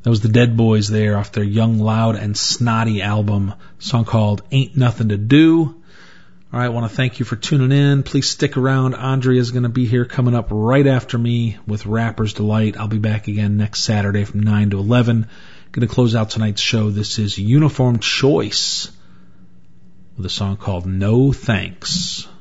That was the Dead Boys there off their Young, Loud, and Snotty album, a song called Ain't Nothing to Do. All right, I want to thank you for tuning in. Please stick around. Andrea's going to be here coming up right after me with Rapper's Delight. I'll be back again next Saturday from 9 to 11. Going to close out tonight's show. This is Uniform Choice with a song called No Thanks.